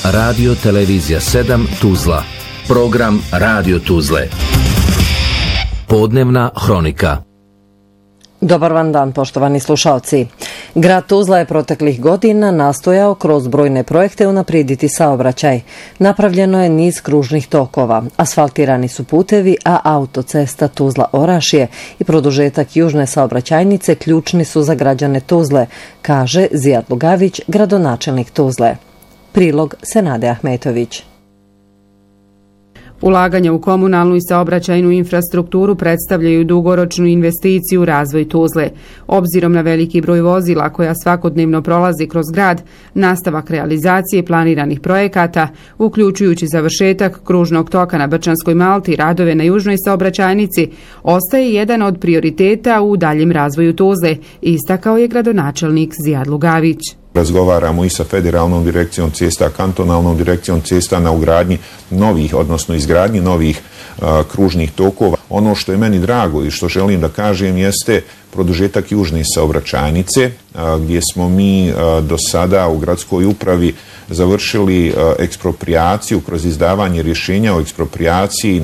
Radio Televizija 7 Tuzla. Program Radio Tuzle. Podnevna hronika. Dobar vam dan, poštovani slušalci. Grad Tuzla je proteklih godina nastojao kroz brojne projekte unaprijediti saobraćaj. Napravljeno je niz kružnih tokova, asfaltirani su putevi, a autocesta Tuzla-Orašje i produžetak južne saobraćajnice ključni su za građane Tuzle, kaže Zijad Lugavić, gradonačelnik Tuzle. Prilog Senade Ahmetović. Ulaganja u komunalnu i saobraćajnu infrastrukturu predstavljaju dugoročnu investiciju u razvoj Tuzle. Obzirom na veliki broj vozila koja svakodnevno prolazi kroz grad, nastavak realizacije planiranih projekata, uključujući završetak kružnog toka na Brčanskoj Malti i radove na južnoj saobraćajnici, ostaje jedan od prioriteta u daljem razvoju Tuzle, istakao je gradonačelnik Zijad Lugavić. Razgovaramo i sa federalnom direkcijom cesta, kantonalnom direkcijom cesta na ugradnji novih, odnosno izgradnji novih kružnih tokova. Ono što je meni drago i što želim da kažem jeste produžetak južne saobraćajnice, gdje smo mi do sada u gradskoj upravi završili eksproprijaciju kroz izdavanje rješenja o eksproprijaciji